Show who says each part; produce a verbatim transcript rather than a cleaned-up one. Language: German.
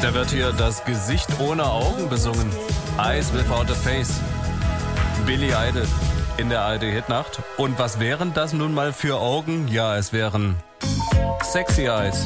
Speaker 1: Da wird hier das Gesicht ohne Augen besungen. Eyes Without a Face. Billy Idol in der A R D-Hitnacht. Und was wären das nun mal für Augen? Ja, es wären Sexy Eyes.